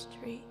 Street.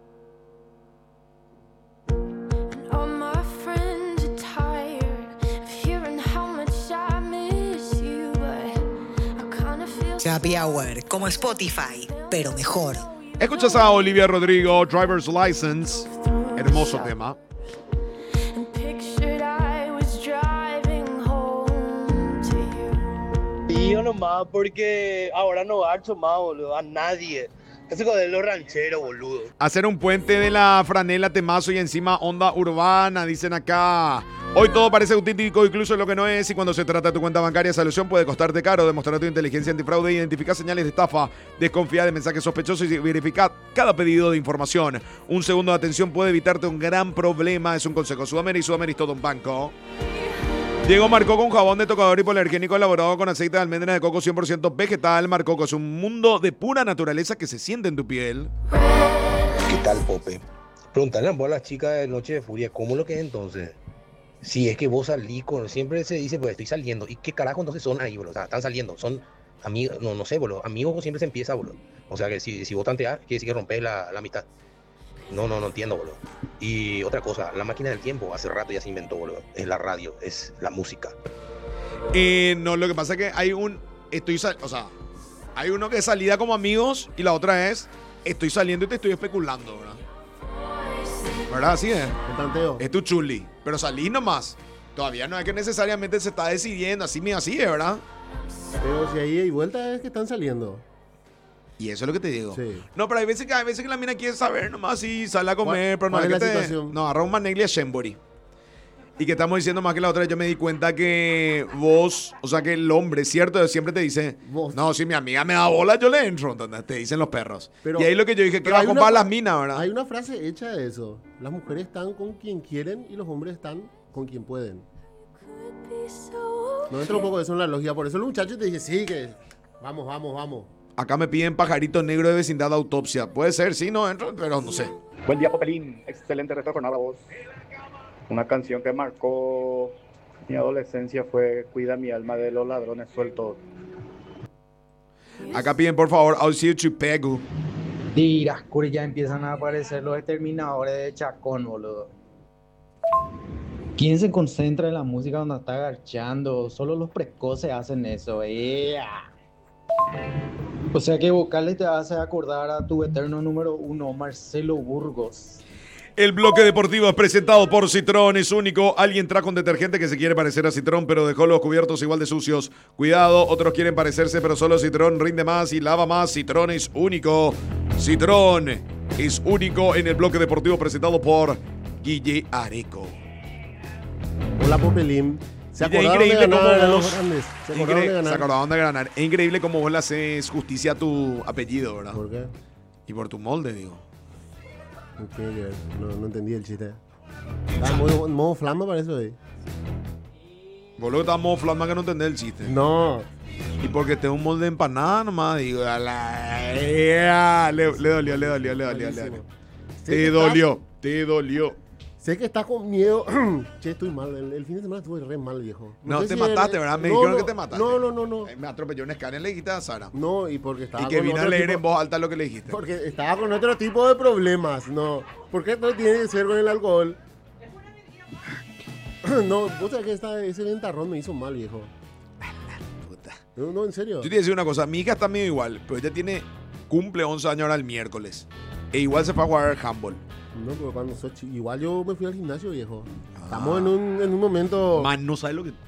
And all my friends are tired of hearing how much I miss you, but I kinda feel Happy Hour, como Spotify, pero mejor. Escuchas a Olivia Rodrigo, Driver's License. Hermoso tema. and pictured I was driving home to you. Tío nomás, porque ahora no garcho más, boludo, a nadie. Ese de los rancheros, boludo. Hacer un puente de la franela temazo y encima onda urbana, dicen acá. Hoy todo parece auténtico, incluso lo que no es, y cuando se trata de tu cuenta bancaria, esa ilusión puede costarte caro. Demostrar tu inteligencia antifraude, identificar señales de estafa, desconfía de mensajes sospechosos y verificar cada pedido de información. Un segundo de atención puede evitarte un gran problema, es un consejo. Sudamérica y Sudamérica es todo un banco. Diego Marcoco, un jabón de tocador hipoalergénico elaborado con aceite de almendra de coco 100% vegetal. Marcoco es un mundo de pura naturaleza que se siente en tu piel. ¿Qué tal, Pope? Preguntale a las chicas de Noche de Furia, ¿cómo lo que es entonces? Si es que vos salís con... Siempre se dice, pues estoy saliendo. ¿Y qué carajo entonces son ahí, boludo? O sea, están saliendo, son amigos, no sé, boludo. Amigos siempre se empieza, boludo. O sea, que si vos tanteás, quiere decir que rompes la amistad. No entiendo, boludo. Y otra cosa, la máquina del tiempo hace rato ya se inventó, boludo. Es la radio, es la música. No, lo que pasa es que hay hay uno que es salida como amigos y la otra es estoy saliendo y te estoy especulando, ¿verdad? ¿Verdad? Así es. El tanteo. Es tu chuli. Pero salís nomás. Todavía no es que necesariamente se está decidiendo. Así es, ¿verdad? Pero si ahí hay vuelta es que están saliendo. Y eso es lo que te digo. Sí. No, pero hay veces que la mina quiere saber nomás y sale a comer, pero no ¿Cuál es es que la te... situación? No, agarra un maneglia Shembori. Y que estamos diciendo más que la otra, yo me di cuenta que vos, o sea que el hombre, ¿cierto? Siempre te dice, Vos. no, si mi amiga me da bola, yo le entro, ¿entendés? Te dicen los perros. Pero- y ahí lo que yo dije, que pero va a hay comprar una- las minas, ¿verdad? Hay una frase hecha de eso. Las mujeres están con quien quieren y los hombres están con quien pueden. Could be so No entra un poco de eso en la lógica. Por eso el muchacho te dice, sí, que vamos. Acá me piden pajarito negro de vecindad de autopsia. Puede ser, sí, no entro, pero no sé. Buen día, Popelín. Excelente resto de jornada, vos. Una canción que marcó mi adolescencia fue Cuida mi alma de los ladrones sueltos. Acá piden, por favor, Auxilio Chipegu. Tiras, ya empiezan a aparecer los exterminadores de Chacón, boludo. ¿Quién se concentra en la música cuando está garchando? Solo los precoces hacen eso. ¡Ea! O sea que vocales te hace acordar a tu eterno número 1, Marcelo Burgos. El bloque deportivo es presentado por Citrón, es único. Alguien trajo un detergente que se quiere parecer a Citrón, pero dejó los cubiertos igual de sucios. Cuidado, otros quieren parecerse, pero solo Citrón rinde más y lava más. Citrón es único. Citrón es único en el bloque deportivo presentado por Guille Areco. Hola, Popelín. Se Y es acordaron de increíble ganar cómo a los vos- grandes. Se acordaron de Se ganar. acordaron de ganar. Es increíble cómo vos le haces justicia a tu apellido, ¿verdad? ¿Por qué? Y por tu molde, digo. ¿Qué tiene que ver? No entendí el chiste. Está en modo flama para eso ahí. Vos lo que estamos flama que no entendés el chiste. No. Y porque tengo un molde de empanada nomás, digo, le dolió. Buenísimo. Sé que Te estás- dolió. Sé que estás con miedo. Che, estoy mal. El fin de semana estuve re mal, viejo. No, sé te si mataste, era- ¿verdad? Me No, dijeron no, que te mataste. No. Me atropelló un escáner, le dijiste a Sara. No, y porque estaba Y que con vine a otro leer tipo- en voz alta lo que le dijiste. Porque estaba con otro tipo de problemas, no. ¿Por qué no tiene que ser con el alcohol? No, vos sabés que ese ventarrón me hizo mal, viejo. Puta. No, en serio. Yo te voy a decir una cosa, mi hija está medio igual, pero ella cumple 11 años ahora el miércoles. E igual se fue a jugar handball. No, pero cuando soy igual yo me fui al gimnasio, viejo. Estamos en un momento... Man, no sabes lo que...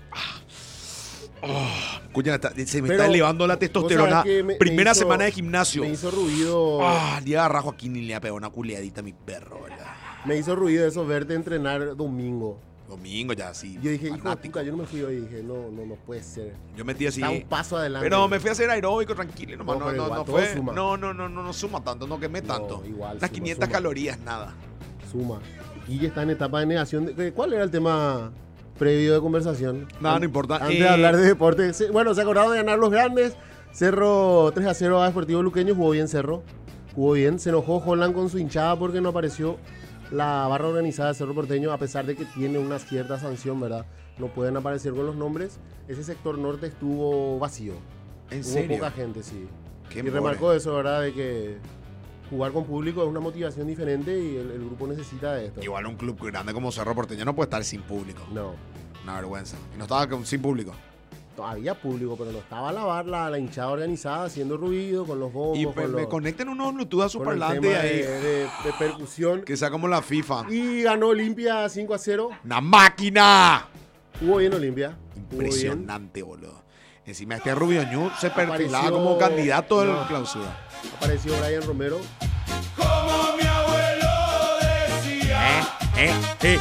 Coño, se me Pero, está elevando la vos testosterona. sabés que me Primera hizo- semana de gimnasio. Me hizo ruido... El día de Rajo aquí ni le ha pegado una culiadita a mi perro, ¿verdad? Me hizo ruido eso, verte entrenar domingo. Domingo ya así. Yo dije, hijo de fanático. puta, yo no me fui hoy. Dije, no puede ser. Yo metí así. Está un paso adelante. Pero me fui a hacer aeróbico tranquilo, nomás. No, No, pero no, igual, no todo fue. suma. No suma tanto, no quemé tanto. igual, Unas suma, 500 suma. calorías, nada. Suma. Y está en etapa de negación. ¿Cuál era el tema previo de conversación? Nada, no importa. Antes de hablar de deporte. Bueno, se acordaron de ganar los grandes. Cerro 3-0 a Deportivo Luqueño. Jugó bien Cerro. Jugó bien. Se enojó Holland con su hinchada porque no apareció la barra organizada de Cerro Porteño, a pesar de que tiene una cierta sanción, ¿verdad? No pueden aparecer con los nombres. Ese sector norte estuvo vacío. ¿En Hubo serio? poca gente, sí. Qué Y more. remarcó eso, ¿verdad? De que jugar con público es una motivación diferente y el grupo necesita de esto. Igual un club grande como Cerro Porteño no puede estar sin público. No, Una vergüenza. Y no estaba sin público. había público, pero no estaba la hinchada organizada haciendo ruido con los bombos, Y con, me los, conecten unos Bluetooth a su con el parlante tema ahí. de percusión. Que sea como la FIFA. Y ganó Olimpia 5-0. ¡Una máquina! Jugó bien Olimpia. Jugó bien. Impresionante, boludo. Encima este Rubio Ñu se perfilaba Apareció- como candidato del no. clausura. Apareció Brian Romero. Como mi abuelo decía, Eh.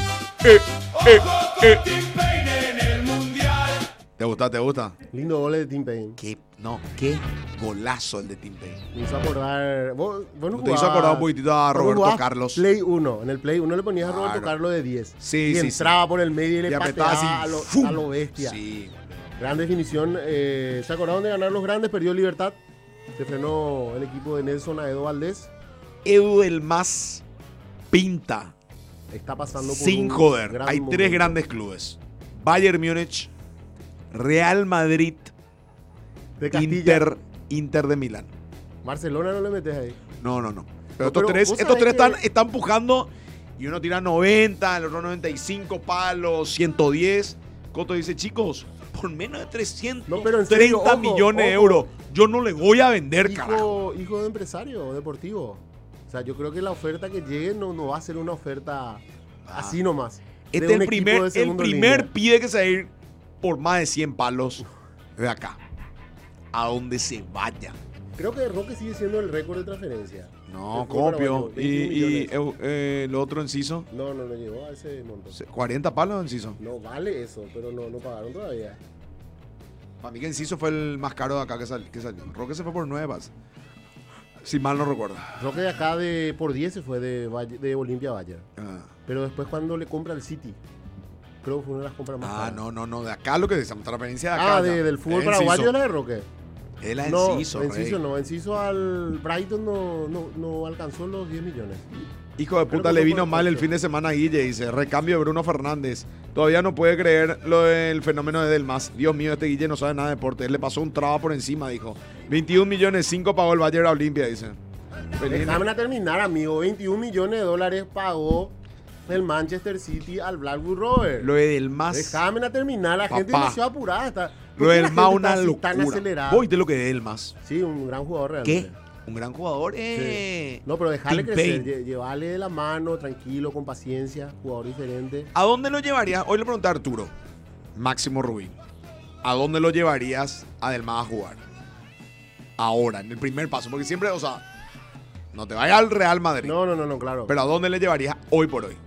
ojo con Tim Payne en el mundial. ¿Te gusta? ¿Te gusta? Lindo gol de Tim Payne. Qué golazo el de Tim Payne. Me hizo acordar. Vos no Te hizo jugabas- acordar un poquitito a vos Roberto jugabas Carlos. Play 1. En el Play 1 le ponías a Roberto Claro. Carlos de 10. Sí, y sí, entraba por el medio y le Y apretaba pateaba así. a ¡fum! lo bestia. Sí. Gran definición. ¿Se acordaron de ganar los grandes? Perdió Libertad. Se frenó el equipo de Nelson Aedo Valdés. Edu del Más pinta Está pasando por sin un joder. gran Hay momento. tres grandes clubes. Bayern Múnich, Real Madrid, De Castilla. Inter de Milán. Barcelona no le metes ahí. No. Pero No, estos pero tres, vos estos sabés tres que- están empujando y uno tira 90, el otro 95 palos, 110. Coto dice, chicos, por menos de 330 No, pero en serio, ojo, millones de ojo. euros, yo no le voy a vender, carajo. Hijo de empresario deportivo. O sea, yo creo que la oferta que llegue no va a ser una oferta así nomás. De Este es un el equipo primer, de el segunda primer línea. pide que se va a ir por más de 100 palos de acá. A donde se vaya. Creo que Roque sigue siendo el récord de transferencia. No, El fútbol copio. paraguayo, 21 Y lo otro enciso, No llegó a ese monto. 40 palos enciso. No vale eso, pero no pagaron todavía. Para mí que enciso fue el más caro de acá que salió. Roque se fue por 9 pas. Si mal no recuerdo. Roque de acá por 10 se fue de Olimpia a Bayern. Ah. Pero después cuando le compra el City, creo que fue una de las compras más caras. No, de acá lo que decimos, transferencia de acá. Ah, ya. del fútbol Es paraguayo Enciso. es la de Roque. Es la No, Enciso, Enciso rey. no. Enciso al Brighton no alcanzó los 10 millones. Hijo de Creo puta, que le fue vino por mal el precio. fin de semana a Guille, dice. Recambio de Bruno Fernández. Todavía no puede creer lo del fenómeno de Delmas. Dios mío, este Guille no sabe nada de deporte. Él le pasó un traba por encima, dijo. 21 millones, 5 pagó el Bayern a Olimpia, dice. Feliz. Déjame terminar, amigo. 21 millones de dólares pagó el Manchester City al Blackburn Rovers. Lo de Delmas. Déjame terminar. La gente Papá. demasiado apurada. ¿Por Lo qué de la Delmas, gente una está así tan locura. acelerada? ¿Vos viste lo que de Delmas? Sí, un gran jugador realmente. ¿Qué? Un gran jugador, Sí. No, pero dejarle Tim crecer, Payne. llevarle de la mano, tranquilo, con paciencia, jugador diferente. ¿A dónde lo llevarías? Hoy le pregunté a Arturo, Máximo Rubín. ¿A dónde lo llevarías a Delmas a jugar? Ahora, en el primer paso. Porque siempre, o sea, no te vayas al Real Madrid. No, claro. Pero ¿a dónde le llevarías hoy por hoy?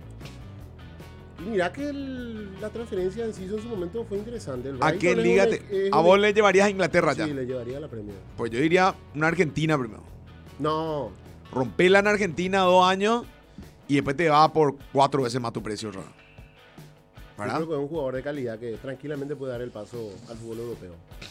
Y mira que la transferencia en sí en su momento fue interesante. El ¿A Brighton qué es liga un- te- es ¿A un- vos le llevarías a Inglaterra ya? Sí, le llevaría a la Premier. Pues yo diría una Argentina primero. No, Rompela en Argentina 2 años y después te va por 4 veces más tu precio, Ron. yo ¿Verdad? creo que es un jugador de calidad que tranquilamente puede dar el paso al fútbol europeo.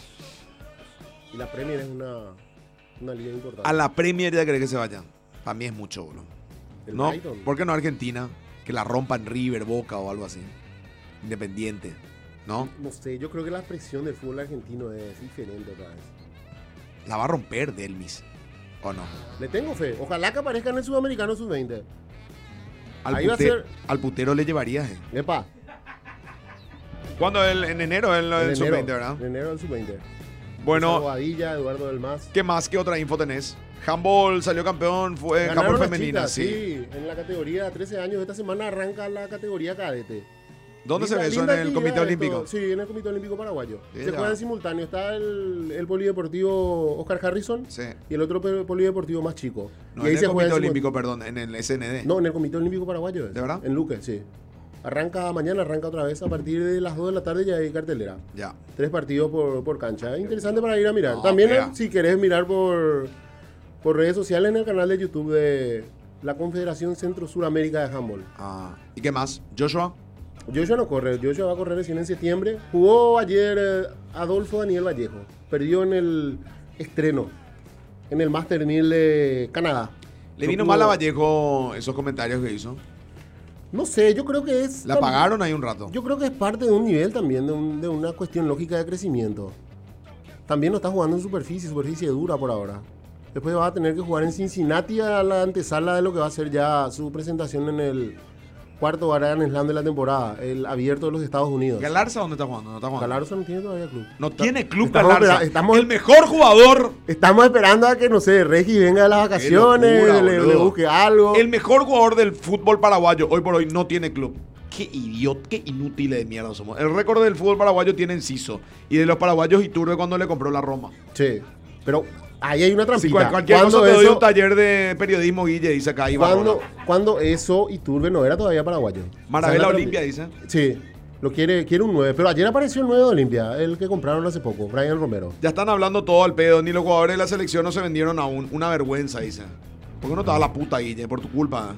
Y la Premier es una liga importante. A la Premier ya crees que se vayan. Para mí es mucho, bro. El ¿No? Brighton. ¿Por qué no Argentina? Que la rompan River, Boca o algo así. Independiente. ¿No? No sé, yo creo que la presión del fútbol argentino es diferente otra vez. La va a romper Delmis. ¿O no? Le tengo fe. Ojalá que aparezca en el Sudamericano Sub-20. Al, Ahí va a pute- ser- al putero le llevarías. Epa. ¿Cuándo? En enero, el en sub-20, enero, ¿verdad? En enero del Sub-20. Bueno, Guadilla, Eduardo del Mas. ¿qué más? ¿Qué otra info tenés? Handball salió campeón, fue Ganaron handball las femenina, chicas, sí. En la categoría de 13 años. Esta semana arranca la categoría cadete. ¿Dónde se Linda- ve eso? ¿En linda el actividad Comité Olímpico? esto. Sí, en el Comité Olímpico Paraguayo. Sí, Se ya. juega en simultáneo. Está el polideportivo Oscar Harrison Sí. y el otro polideportivo más chico. No, y ahí en se el juega Comité en Olímpico, perdón, en el SND. No, en el Comité Olímpico Paraguayo. es. ¿De verdad? En Luque, sí. Mañana arranca otra vez. A partir de las 2 de la tarde ya hay cartelera. Ya. 3 partidos por cancha. Es interesante para ir a mirar. No, También pega. si querés mirar por redes sociales en el canal de YouTube de la Confederación Centro Suramérica de Handball. Ah, ¿y qué más? ¿Joshua? Joshua no corre, Joshua va a correr recién en septiembre. Jugó ayer Adolfo Daniel Vallejo. Perdió en el estreno, en el Master 1000 de Canadá. ¿Le No vino pudo- mal a Vallejo esos comentarios que hizo? No sé, yo creo que es... ¿La pagaron ahí un rato? Yo creo que es parte de un nivel también, de una cuestión lógica de crecimiento. También no está jugando en superficie dura por ahora. Después va a tener que jugar en Cincinnati a la antesala de lo que va a ser ya su presentación en el cuarto Grand Slam de la temporada, el abierto de los Estados Unidos. ¿Galarza dónde está jugando? No está jugando. Galarza no tiene todavía club. No tiene club estamos Galarza. estamos- El mejor jugador. Estamos esperando a que, no sé, Regi venga de las vacaciones, locura, le boludo. busque algo. El mejor jugador del fútbol paraguayo hoy por hoy no tiene club. Qué idiota, qué inútiles de mierda somos. El récord del fútbol paraguayo tiene Enciso. Y de los paraguayos Iturbe cuando le compró la Roma. Sí, pero ahí hay una Si trampita. cualquier cosa te doy un taller de periodismo, Guille, dice acá. Ahí cuando eso Iturbe no era todavía paraguayo. Maravilla O sea, Olimpia, dice. Sí, quiere un 9. Pero ayer apareció el 9 de Olimpia, el que compraron hace poco, Brian Romero. Ya están hablando todo al pedo. Ni los jugadores de la selección no se vendieron aún. Una vergüenza, dice. ¿Por qué no te da la puta, Guille? Por tu culpa.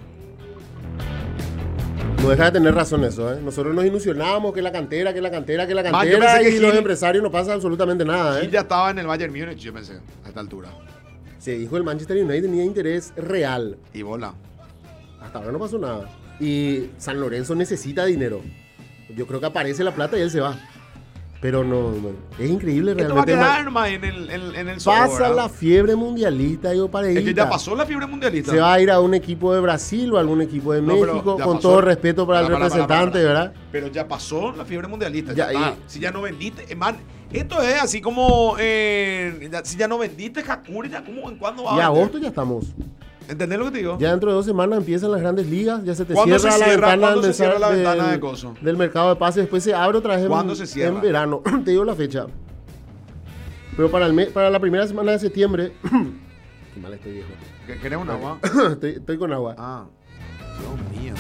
No deja de tener razón eso, ¿eh? Nosotros nos ilusionábamos que la cantera, yo pensé y que los Gil- empresarios no pasa absolutamente nada, Gil ¿eh? ya estaba en el Bayern Múnich, yo pensé, a esta altura. Se dijo el Manchester United tenía interés real. Y bola. Hasta ahora no pasó nada. Y San Lorenzo necesita dinero. Yo creo que aparece la plata y él se va. Pero no, es increíble Esto va a realmente. quedar nomás en el sol, Pasa ¿verdad? la fiebre mundialista, digo, para Es que ya pasó la fiebre mundialista. Se va a ir a un equipo de Brasil o a algún equipo de No, pero México, ya con pasó. todo respeto para el Para, representante, ¿verdad? Pero ya pasó la fiebre mundialista. Ya, Ya, está. Si ya no vendiste, man, esto es así como si ya no vendiste Hakuri, ya como en cuándo va Y a vender? agosto ya estamos. ¿Entendés lo que te digo? Ya dentro de 2 semanas empiezan las grandes ligas, ya se te ¿Cuándo cierra se la cierra? ventana, ¿Cuándo se del- cierra la ventana del- de coso? del mercado de pases, después se abre otra vez ¿Cuándo se cierra? en verano. Te digo la fecha. Pero para la primera semana de septiembre. Qué mal estoy, viejo. ¿Querés un agua? estoy con agua. Ah, Dios mío.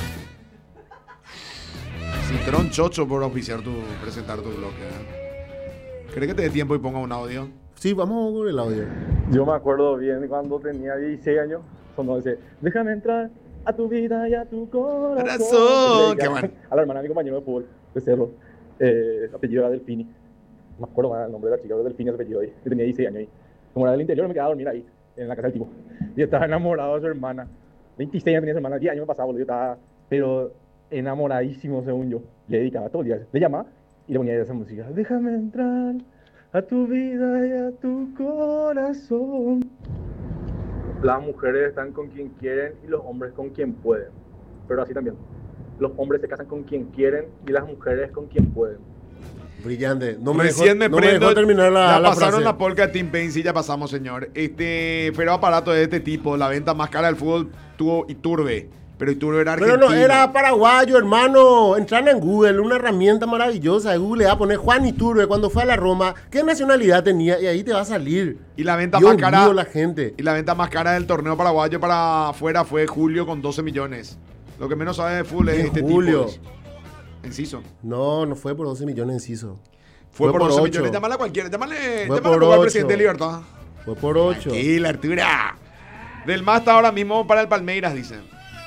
Citrón chocho por presentar tu bloque. ¿Crees que te dé tiempo y ponga un audio? Sí, vamos con el audio. Yo me acuerdo bien cuando tenía 16 años, cuando decía, déjame entrar a tu vida y a tu corazón. Corazón, Le qué decía bueno. a la hermana de mi compañero de fútbol, de Cerro, apellido era Delfini. No me acuerdo más el nombre de la chica, Delfini, ese apellido ahí. Yo tenía 16 años ahí. Como era del interior, me quedaba a dormir ahí, en la casa del tipo. Y estaba enamorado de su hermana. 26 años tenía su hermana, 10 años me pasaba, boludo. Yo estaba, pero enamoradísimo, según yo. Le dedicaba todo el día. Le llamaba y le ponía esa música. Déjame entrar a tu vida y a tu corazón. Las mujeres están con quien quieren y los hombres con quien pueden. Pero así también. Los hombres se casan con quien quieren y las mujeres con quien pueden. Brillante. No me Recién dejó, me prendo. dejó terminar ya la pasaron frase. la polka de Tim Payne, sí, ya pasamos, señor. Pero aparato de este tipo, la venta más cara del fútbol tuvo Iturbe. Pero Iturbe era Pero argentino. no, era paraguayo, hermano. Entran en Google, una herramienta maravillosa de Google. Va a poner Juan Iturbe cuando fue a la Roma. ¿Qué nacionalidad tenía? Y ahí te va a salir. Y la venta Dios más cara. mío, la gente. Y la venta más cara del torneo paraguayo para afuera fue Julio con 12 millones. Lo que menos sabe de fútbol es ¿Qué este Julio? tipo. Enciso. No fue por 12 millones enciso. Fue por 12 8. millones. Llámale a cualquiera. Llámale Fue al por lugar 8. presidente de Libertad. Fue por 8. Tranquila, Artura. Del más está ahora mismo para el Palmeiras, dicen.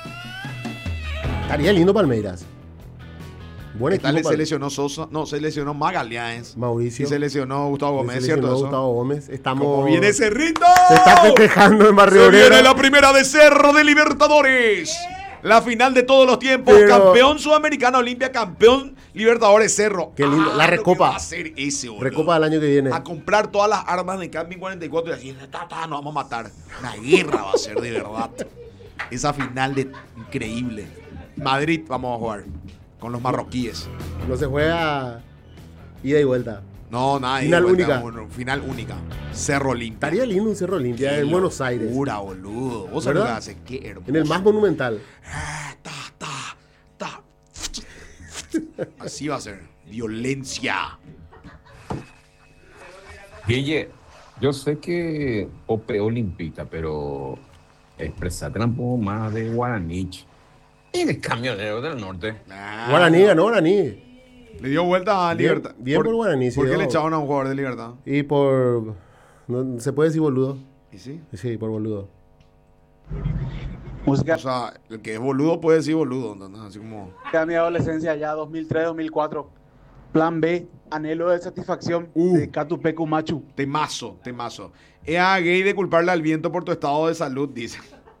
Estaría lindo Palmeiras. Buen Esta equipo. se lesionó Sosa. No, se lesionó Magallanes. Mauricio. Y se lesionó Gustavo Gómez, Se ¿cierto lesionó eso? Gustavo Gómez. Estamos. ¿Cómo viene Cerrito? Se está festejando en Barrio Se Obrero. viene la primera de Cerro de Libertadores. La final de todos los tiempos. Pero- Campeón Sudamericano Olimpia, campeón Libertadores Cerro. Qué lindo. La lo que recopa. va a hacer ese, boludo. Recopa del año que viene. A comprar todas las armas de Camping 44 y así, nos vamos a matar. Una guerra va a ser de verdad. Esa final de increíble. Madrid vamos a jugar con los marroquíes. No se juega ida y vuelta. No, nada. Final igual, única. bueno, final única. Cerro Olimpia. Estaría lindo un Cerro Olimpia en Buenos Aires. Locura, boludo. Vos sabés lo que ¿Verdad? hace. Qué hermoso. En el más monumental. Así va a ser. Violencia. Guille, yo sé que Pope Olimpita, pero expresate un poco más de Guaranich. Y de Camionero del Norte. Guaraní ganó Guaraní. Le dio vuelta a Bien- Libertad. bien por Guaraní, sí, ¿Por qué dio. le echaban a un jugador de Libertad? Y por. No, ¿se puede decir boludo? ¿Y sí? Sí, por boludo. Música O sea, el que es boludo puede decir boludo, ¿entendés? Así como... de mi adolescencia ya, 2003-2004. Plan B, anhelo de satisfacción de Catupecu Machu. Temazo. Ea gay de culparle al viento por tu estado de salud, dice.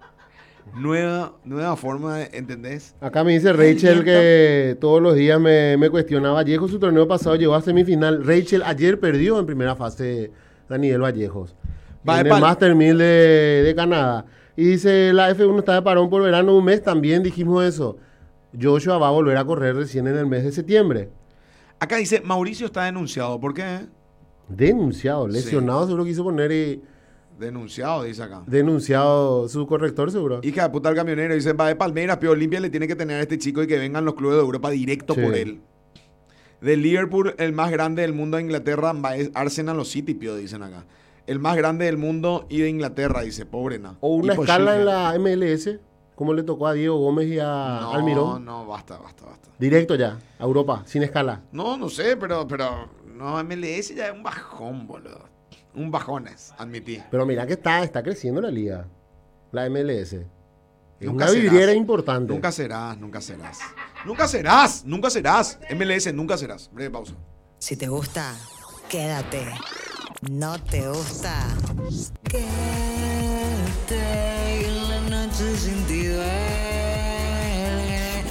Nueva forma, ¿entendés? Acá me dice Rachel que todos los días me cuestiona. Vallejo su torneo pasado llegó a semifinal. Rachel ayer perdió en primera fase Daniel Vallejos. Va en de el pal- Master 1000 de Canadá. Y dice, la F1 está de parón por verano un mes, también dijimos eso. Joshua va a volver a correr recién en el mes de septiembre. Acá dice, Mauricio está denunciado. ¿Por qué? Denunciado, lesionado seguro quiso poner y Denunciado, dice acá. denunciado su corrector seguro. Hija de puta el camionero. Dice, va de Palmeiras, Pío Olimpia le tiene que tener a este chico y que vengan los clubes de Europa directo Sí. por él. De Liverpool, el más grande del mundo de Inglaterra, va es Arsenal o City, Pío, dicen acá. El más grande del mundo y de Inglaterra, dice, pobre na. O una Y pues escala sí, en la MLS, como le tocó a Diego Gómez y a Almirón. No, basta. Directo ya, a Europa, sin escala. No sé, pero no, MLS ya es un bajón, boludo. Un bajones, admití. Pero mira que está creciendo la liga, la MLS. Es Nunca una serás. vidriera importante. Nunca serás. MLS, nunca serás. Breve pausa. Si te gusta, quédate. No te gusta, quédate en la noche sin ti duele.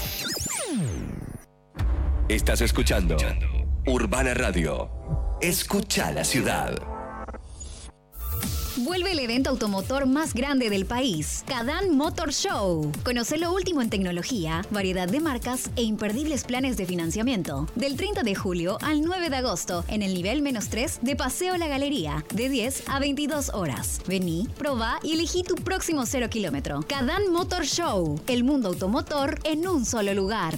Estás escuchando Urbana Radio. Escucha la ciudad. Vuelve el evento automotor más grande del país, Cadán Motor Show. Conoce lo último en tecnología, variedad de marcas e imperdibles planes de financiamiento. Del 30 de julio al 9 de agosto, en el nivel -3 de Paseo La Galería, de 10 a 22 horas. Vení, probá y elegí tu próximo 0 kilómetro. Cadán Motor Show, el mundo automotor en un solo lugar.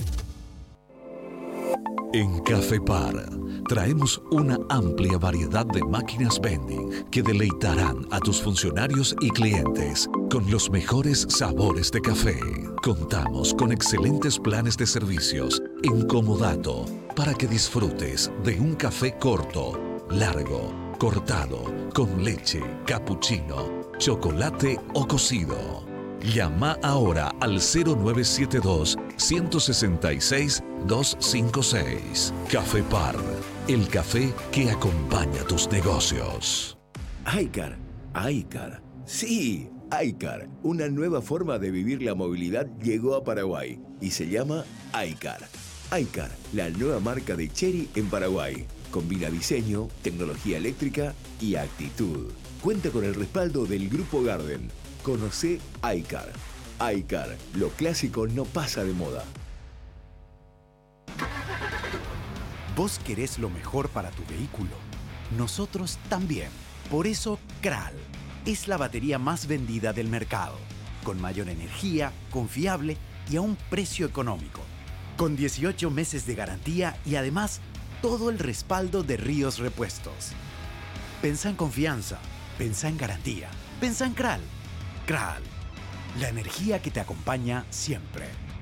En Café Par traemos una amplia variedad de máquinas vending que deleitarán a tus funcionarios y clientes con los mejores sabores de café. Contamos con excelentes planes de servicios en comodato para que disfrutes de un café corto, largo, cortado, con leche, cappuccino, chocolate o cocido. Llama ahora al 0972-166-256. Café Par, el café que acompaña tus negocios. iCar. Sí, iCar. Una nueva forma de vivir la movilidad llegó a Paraguay y se llama iCar. iCar, la nueva marca de Chery en Paraguay. Combina diseño, tecnología eléctrica y actitud. Cuenta con el respaldo del Grupo Garden. Conoce iCar. iCar, lo clásico no pasa de moda. Vos querés lo mejor para tu vehículo. Nosotros también. Por eso, Kral es la batería más vendida del mercado. Con mayor energía, confiable y a un precio económico. Con 18 meses de garantía y además todo el respaldo de Ríos Repuestos. Pensá en confianza. Pensá en garantía. Pensá en Kral. Kral, la energía que te acompaña siempre.